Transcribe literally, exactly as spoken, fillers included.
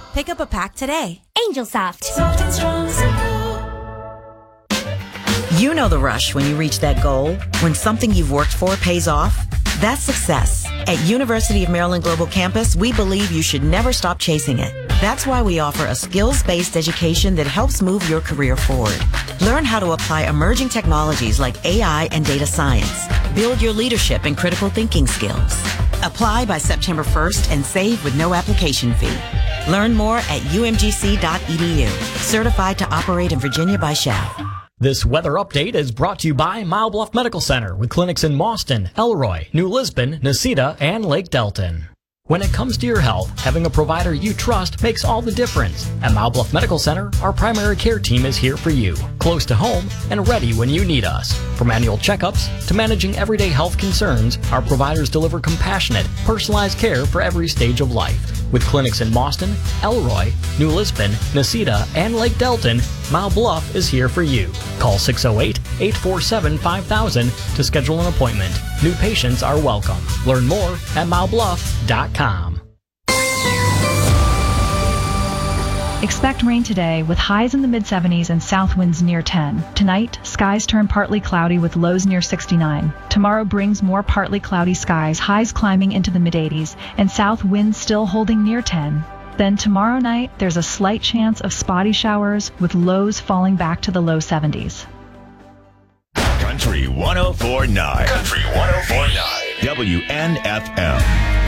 Pick up a pack today. Angel Soft. Soft and strong, simple. You know the rush when you reach that goal, when something you've worked for pays off. That's success. At University of Maryland Global Campus, we believe you should never stop chasing it. That's why we offer a skills-based education that helps move your career forward. Learn how to apply emerging technologies like A I and data science. Build your leadership and critical thinking skills. Apply by September first and save with no application fee. Learn more at u m g c dot e d u. Certified to operate in Virginia by S H A V. This weather update is brought to you by Mile Bluff Medical Center with clinics in Mauston, Elroy, New Lisbon, Necedah, and Lake Delton. When it comes to your health, having a provider you trust makes all the difference. At Mile Bluff Medical Center, our primary care team is here for you, close to home and ready when you need us. From annual checkups to managing everyday health concerns, our providers deliver compassionate, personalized care for every stage of life. With clinics in Mauston, Elroy, New Lisbon, Necedah, and Lake Delton, Mile Bluff is here for you. Call six oh eight, eight four seven, five thousand to schedule an appointment. New patients are welcome. Learn more at mile bluff dot com. Expect rain today with highs in the mid seventies and south winds near ten. Tonight, skies turn partly cloudy with lows near sixty-nine. Tomorrow brings more partly cloudy skies, highs climbing into the mid eighties, and south winds still holding near ten. Then tomorrow night, there's a slight chance of spotty showers with lows falling back to the low seventies. Country one oh four point nine. Country one oh four point nine. W N F M.